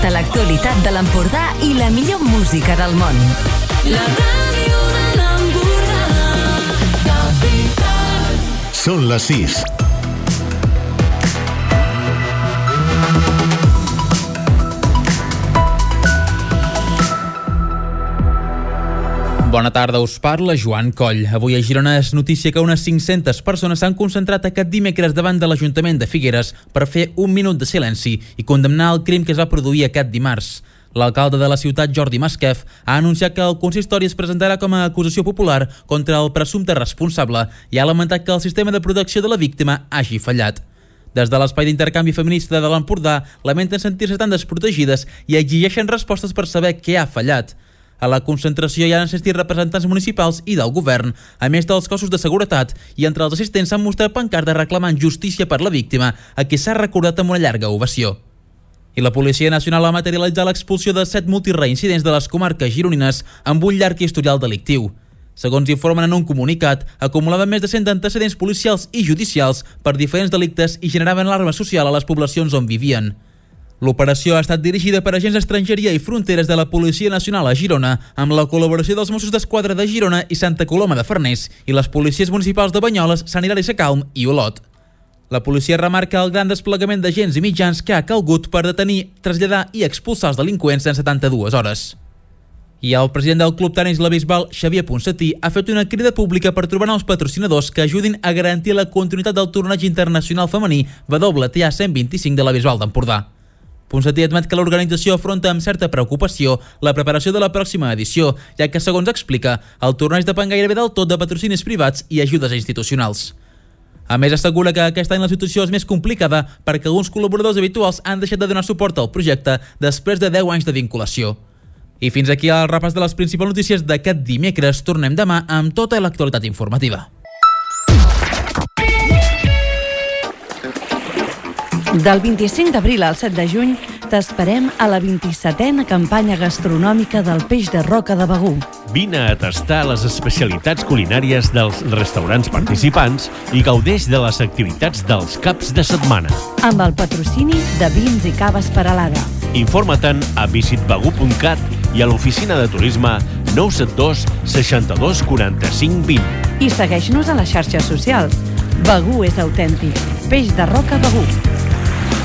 Tota l'actualitat de l'Empordà i la millor música del món. La ràdio de l'Empordà, Capital. Són les 6. Bona tarda, us parla Joan Coll. Avui a Girona és notícia que unes 500 persones s'han concentrat aquest dimecres davant de l'Ajuntament de Figueres per fer un minut de silenci i condemnar el crim que es va produir aquest dimarts. L'alcalde de la ciutat, Jordi Masquef, ha anunciat que el consistori es presentarà com a acusació popular contra el presumpte responsable i ha lamentat que el sistema de protecció de la víctima hagi fallat. Des de l'Espai d'Intercanvi Feminista de l'Empordà lamenten sentir-se tan desprotegides i exigeixen respostes per saber què ha fallat. A la concentració hi han assistit representants municipals i del govern, a més dels cossos de seguretat, i entre els assistents s'han mostrat pancartes reclamant justícia per la víctima, a qui s'ha recordat amb una llarga ovació. I la Policia Nacional ha materialitzat l'expulsió de 7 multireincidents de les comarques gironines amb un llarg historial delictiu. Segons informen en un comunicat, acumulaven més de 100 antecedents policials i judicials per diferents delictes i generaven alarma social a les poblacions on vivien. L'operació ha estat dirigida per agents d'estrangeria i fronteres de la Policia Nacional a Girona, amb la col·laboració dels Mossos d'Esquadra de Girona i Santa Coloma de Farners i les policies municipals de Banyoles, Sant Hilari Sacalm i Olot. La policia remarca el gran desplegament d'agents i mitjans que ha calgut per detenir, traslladar i expulsar els delinqüents en 72 hores. I el president del Club Tenis La Bisbal, Xavier Ponsatí, ha fet una crida pública per trobar nous patrocinadors que ajudin a garantir la continuïtat del torneig internacional femení WTA 125 de la Bisbal d'Empordà. Ponsatí admet que l'organització afronta amb certa preocupació la preparació de la pròxima edició, ja que, segons explica, el torneig depèn gairebé del tot de patrocinis privats i ajudes institucionals. A més, assegura que aquest any la situació és més complicada perquè alguns col·laboradors habituals han deixat de donar suport al projecte després de 10 anys de vinculació. I fins aquí el repàs de les principals notícies d'aquest dimecres. Tornem demà amb tota l'actualitat informativa. Del 25 d'abril al 7 de juny t'esperem a la 27a campanya gastronòmica del peix de roca de Begur. Vine a tastar les especialitats culinàries dels restaurants participants i gaudeix de les activitats dels caps de setmana. Amb el patrocini de Vins i Caves Peralada. Informa-te'n a visitbegur.cat i a l'oficina de turisme 972 62 45 20. I segueix-nos a les xarxes socials. Begur és autèntic. Peix de roca Begur.